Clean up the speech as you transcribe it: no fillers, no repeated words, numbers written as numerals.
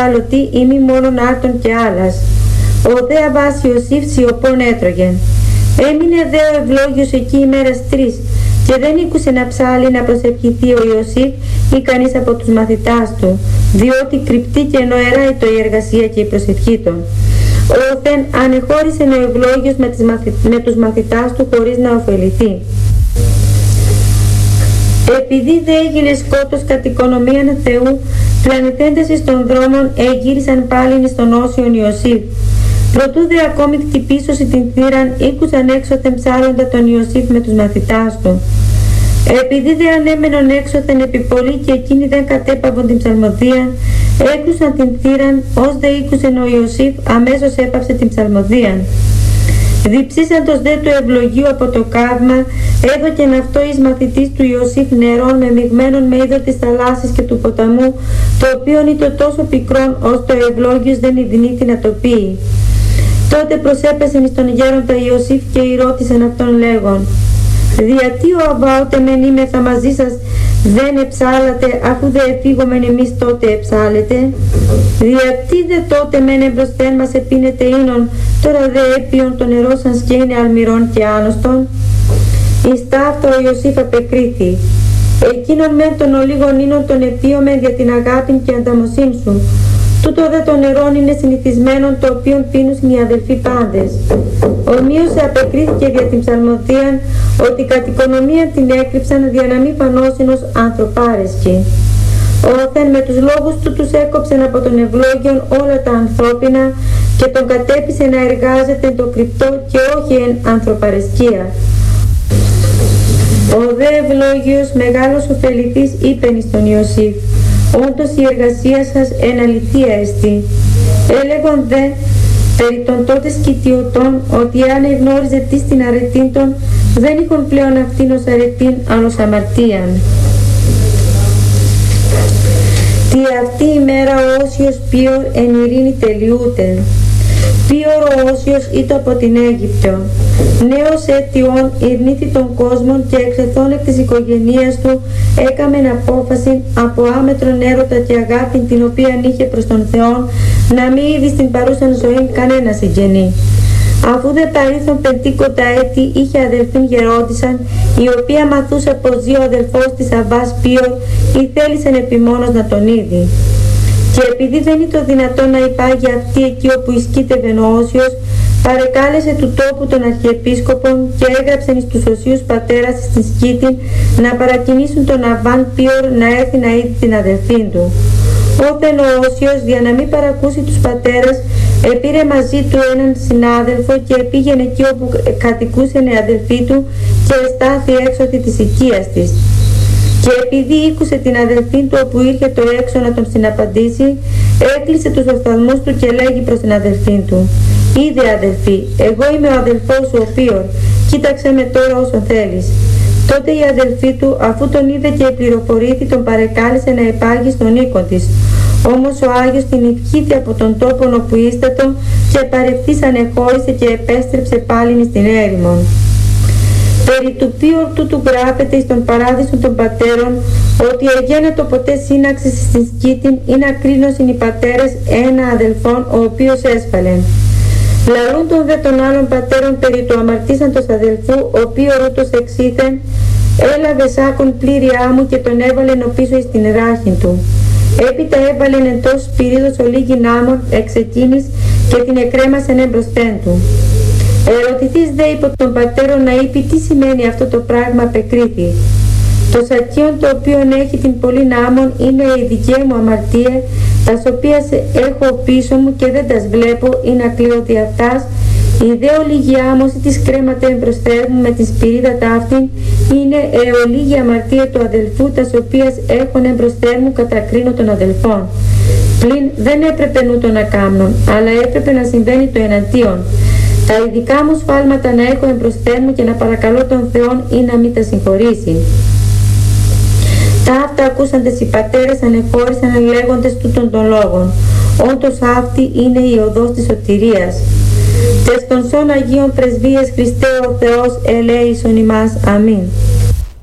άλλοτη ή μη μόνον άρτων και άλλας. Ο δε Αββάς Ιωσήφ σιωπών έτρωγεν. Έμεινε δε ο ευλόγιος εκεί ημέρας 3 και δεν ήκουσε να ψάλει να προσευχηθεί ο Ιωσήφ ή κανείς από τους μαθητάς του, διότι κρυπτή και νοερά ήτο η εργασία και η προσευχή των. Όθεν ανεχώρησε ο ευλόγιος με τους μαθητάς του χωρίς να ωφεληθεί. Επειδή δε έγινε σκότος κατ' οικονομίαν Θεού, πλανηθέντες εις των δρόμων εγύρισαν πάλιν εις τον όσιον Ιωσήφ. Προτού δε ακόμη χτυπήσωση την θύραν, ήκουσαν έξωθεν ψάλλοντα τον Ιωσήφ με τους μαθητάς του. Επειδή δε ανέμενον έξωθεν επί πολύ και εκείνοι δεν κατέπαβον την ψαλμοδίαν, έκλουσαν την θύραν, ως δε ήκουσεν ο Ιωσήφ, αμέσως έπαυσε την ψαλμοδίαν. Διψήσαντος δε του ευλογίου από το καύμα, έδωκεν αυτό εις μαθητής του Ιωσήφ νερών με μειγμένων με είδο της θαλάσσης και του ποταμού, το οποίον ήτο τόσο πικρόν, ως το ευλόγιος δεν ειδνήθη να το πει. Τότε προσέπεσεν εις τον γέροντα Ιωσήφ και ρώτησαν αυτόν λέγον: «Διατί ο Αββά ότε μεν είμεθα μαζί σας δεν εψάλατε, αφού δε εφήγομεν εμείς τότε εψάλετε? Διατί δε τότε μεν εμπροσθέν μας επίνετε ίνον, τώρα δε έπιον το νερό σαν σκένε αλμυρών και άνοστον?» Εις ταύτα ο Ιωσήφ απεκρίθη: «Εκείνον μεν των ολίγων ίνων τον επίομεν δια την αγάπην και ανταμοσύν σου. Τούτο δε το νερόν είναι συνηθισμένον, το οποίον πίνουσιν οι αδελφοί πάντες». Ομοίως απεκρίθηκε δια την ψαλμοδίαν ότι κατ' οικονομία την έκρυψαν δια να μη φανώσιν ως ανθρωπάρεσκοι. Όθεν με τους λόγους του τους έκοψεν από τον ευλόγιον όλα τα ανθρώπινα και τον κατέπισε να εργάζεται το κρυπτό και όχι εν ανθρωπαρεσκία. Ο δε ευλόγιος μεγάλος ωφεληθής είπεν εις τον Ιωσήφ: «Όντως η εργασία σας εν αληθεία εστί». Έλεγον δε περί των τότε σκητιωτών ότι αν εγνώριζε τι στην αρετήν των, δεν είχον πλέον αυτήν ως αρετήν, αλλά ως αμαρτίαν. Τι αυτή η μέρα ο Όσιος πίορ εν ειρήνη τελειούται. Πίορ ο Όσιος ήτο από την Αίγυπτο. Νέος αιτιών ειρνήθη των κόσμων και εξεθών εκ της οικογενείας του έκαμεν απόφαση από άμετρον έρωτα και αγάπη την οποία είχε προς τον Θεόν να μην είδει στην παρούσαν ζωή κανένα συγγενή. Αφού δε παρήθον 50 έτη είχε αδελφήν γερόντισαν, η οποία μαθούσε πως ζει ο αδελφός της Αββάς Πίορ ή θέλησαν επιμόνως να τον είδει. Και επειδή δεν ήταν δυνατόν να υπάγει αυτή εκεί όπου ισκήτευεν ο Όσιος, παρεκάλεσε του τόπου των αρχιεπίσκοπων και έγραψεν εις τους οσίους πατέρας στην Σκήτη να παρακινήσουν τον Αββάν Πίορ να έρθει να είδει την αδελφήν του. Όταν ο Όσιος, για να μην παρακούσει τους πατέρας, επήρε μαζί του έναν συνάδελφο και πήγαινε εκεί όπου κατοικούσαν η αδελφή του και εστάθη έξωθη της οικίας της. Και επειδή ήκουσε την αδελφή του όπου ήρθε το έξω να τον συναπαντήσει, έκλεισε τους οφθαλμούς του και λέγει προς την αδελφή του: «Είδε αδελφή, εγώ είμαι ο αδελφός σου ο Πίορ, κοίταξε με τώρα όσο θέλεις». Τότε η αδελφή του, αφού τον είδε και πληροφορήθη, τον παρεκάλεσε να υπάγει στον οίκο της. Όμως ο Άγιος την ευχήθη από τον τόπο όπου ίστατο και παρευθύς ανεχώρησε και επέστρεψε πάλιν στην έρημον. Περί του Πίορ τούτου γράφεται εις τον παράδεισο των πατέρων ότι εγένετο ποτέ σύναξης στην Σκήτην ή να κρίνωσιν οι πατέρες ένα αδελφόν ο οποίος έσφαλεν. Λαλούν τον δε των άλλων πατέρων περί του αμαρτήσαντος αδελφού, ο οποίος ούτως εξήθεν, έλαβε σάκον πλήρη άμμου και τον έβαλεν οπίσω εις την ράχην του. Έπειτα έβαλεν εν τόσους πυρίδος ολίγην άμμων εξ εκείνης και την εκρέμασεν εμπροσθέν του. Ερωτηθείς δε υπό των πατέρων να είπε τι σημαίνει αυτό το πράγμα, απεκρίθη: «Το σακίον το οποίο έχει την πολύ άμμον είναι η δικαία μου αμαρτία, τας οποίας έχω πίσω μου και δεν τας βλέπω ή να κλαίω δι' αυτάς. Η δε ολίγη άμμος της κρέματα εμπροσθέρ μου με την σπυρίδα ταύτην είναι ολίγη αμαρτία του αδελφού, τας οποίας έχουν εμπροσθέρ μου κατακρίνω των αδελφών. Πλην δεν έπρεπε νούτο να κάμνον, αλλά έπρεπε να συμβαίνει το εναντίον. Τα ειδικά μου σφάλματα να έχω εμπροσθέν μου και να παρακαλώ τον Θεόν ή να μην τα συγχωρήσει». Ταύτα ακούσαντες οι πατέρες ανεχώρησαν λέγοντες τούτων των λόγων: «Όντως αυτή είναι η οδός της σωτηρίας». Τες των σών Αγίων Πρεσβείες Χριστέ ο Θεός ελέησον ημάς. Αμήν.